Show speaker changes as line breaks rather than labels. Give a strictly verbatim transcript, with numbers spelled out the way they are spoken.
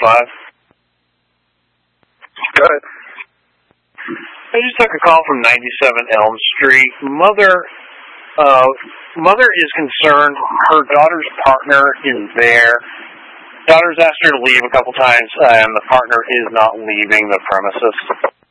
five.
Go ahead.
I just took a call from ninety-seven Elm Street. Mother, uh, mother is concerned. Her daughter's partner is there. Daughter's asked her to leave a couple times, and the partner is not leaving the premises.